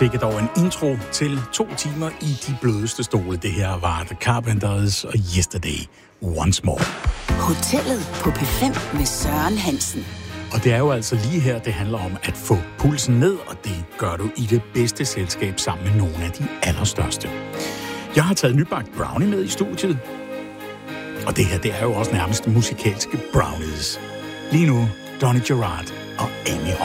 Sikke dog en intro til 2 timer i de blødeste stole. Det her var The Carpenters og Yesterday Once More. Hotellet på P5 med Søren Hansen. Og det er jo altså lige her, det handler om at få pulsen ned, og det gør du i det bedste selskab sammen med nogle af de allerstørste. Jeg har taget nybagt brownie med i studiet. Og det her, det er jo også nærmest musikalske brownies. Lige nu, Donny Gerard og Amy